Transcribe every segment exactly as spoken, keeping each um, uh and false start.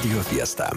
Radio Fiesta.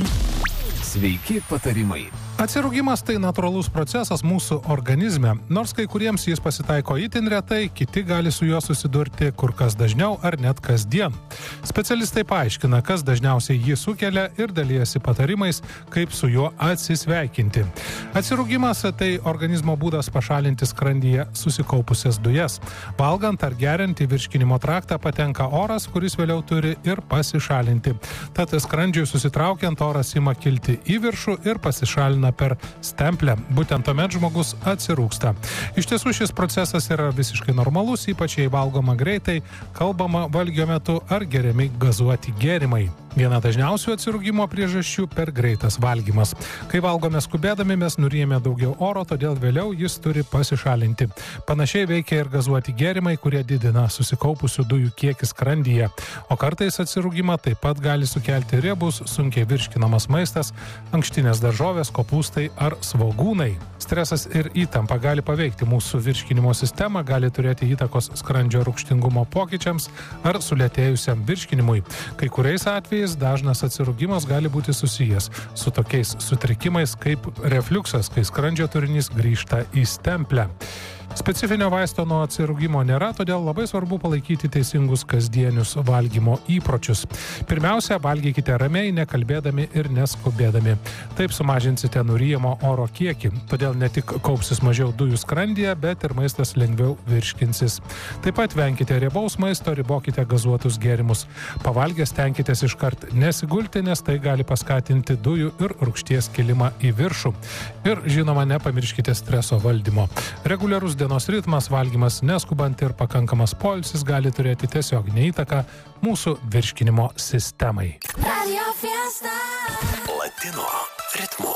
Sveiki patarimai. Atsirūgimas tai natūralus procesas mūsų organizme. Nors kai kuriems jis pasitaiko itin retai, kiti gali su juo susidurti kur kas dažniau ar net kasdien. Specialistai paaiškina, kas dažniausiai jį sukelia ir dalijasi patarimais, kaip su juo atsisveikinti. Atsirūgimas tai organizmo būdas pašalinti skrandyje susikaupusias dujas. Valgant ar geriant į virškinimo traktą patenka oras, kuris vėliau turi ir pasišalinti. Tad skrandžiui susitraukiant oras ima kilti į viršų ir pasišalina per stemplę. Būtent tuomet žmogus atsirūgsta. Iš tiesų šis procesas yra visiškai normalus, ypač jei valgoma greitai, kalbama valgio metu ar geriami gazuoti gėrimai. Viena dažniausių atsirūgimo priežasčių per greitas valgymas. Kai valgome skubėdami, mes nuryjame daugiau oro, todėl vėliau jis turi pasišalinti. Panašiai veikia ir gazuoti gėrimai, kurie didina susikaupusių dujų kiekį skrandyje. O kartais atsirūgimą taip pat gali sukelti riebus, sunkiai virškinamas maistas, ankštinės daržovės, kopūstai ar svogūnai. Stresas ir įtampa gali paveikti mūsų virškinimo sistemą, gali turėti įtakos skrandžio rūgštingumo pokyčiams ar sulėtėjusiam virškinimui. Kai kuriais atvejais dažnas atsirūgimas gali būti susijęs su tokiais sutrikimais kaip refliuksas, kai skrandžio turinys grįžta į stemplę. Specifinio vaisto nuo atsirūgimo nėra, todėl labai svarbu palaikyti teisingus kasdienius valgymo įpročius. Pirmiausia, valgykite ramiai, nekalbėdami ir neskubėdami. Taip sumažinsite nuryjamo oro kiekį, todėl ne tik kaupsis mažiau dujų skrandyje, bet ir maistas lengviau virškinsis. Taip pat venkite riebaus maisto, ribokite gazuotus gėrimus. Pavalgęs tenkitės iškart nesigulti, nes tai gali paskatinti dujų ir rūgšties kilimą į viršų. Ir žinoma, nepamirškite streso valdymo. Reguliarus dienos ritmas, valgymas neskubant ir pakankamas poilsis gali turėti tiesioginę įtaką mūsų virškinimo sistemai. Latino ritmu.